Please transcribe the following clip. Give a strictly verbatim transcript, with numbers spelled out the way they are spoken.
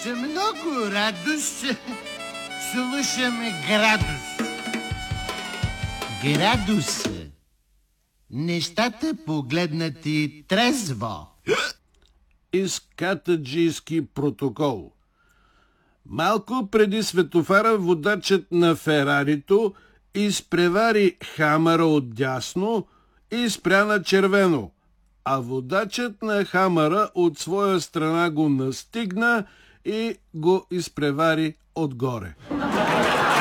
С много радост слушаме Градус. Градус. Нещата погледнати трезво. Из катаджийски протокол. Малко преди светофара водачът на Ферарито изпревари Хамъра отдясно и спря на червено, а водачът на Хамъра от своя страна го настигна и го изпревари отгоре.